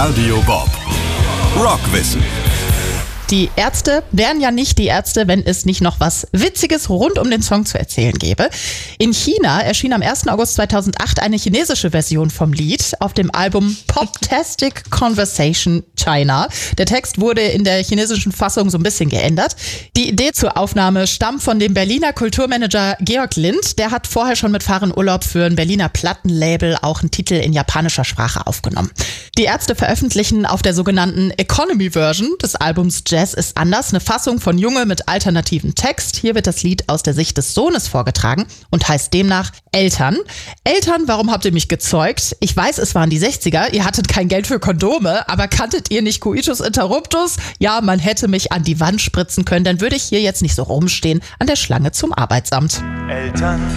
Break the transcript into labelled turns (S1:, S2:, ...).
S1: Radio Bob. Rockwissen.
S2: Die Ärzte wären ja nicht die Ärzte, wenn es nicht noch was Witziges rund um den Song zu erzählen gäbe. In China erschien am 1. August 2008 eine chinesische Version vom Lied auf dem Album Poptastic Conversation China. Der Text wurde in der chinesischen Fassung so ein bisschen geändert. Die Idee zur Aufnahme stammt von dem Berliner Kulturmanager Georg Lind. Der hat vorher schon mit Fahren Urlaub für ein Berliner Plattenlabel auch einen Titel in japanischer Sprache aufgenommen. Die Ärzte veröffentlichen auf der sogenannten Economy Version des Albums Jazz ist anders eine Fassung von Junge mit alternativen Text. Hier wird das Lied aus der Sicht des Sohnes vorgetragen und heißt demnach Eltern. Eltern, warum habt ihr mich gezeugt? Ich weiß, es waren die 60er, ihr hattet kein Geld für Kondome, aber kanntet ihr nicht Coitus Interruptus? Ja, man hätte mich an die Wand spritzen können, dann würde ich hier jetzt nicht so rumstehen an der Schlange zum Arbeitsamt.
S3: Eltern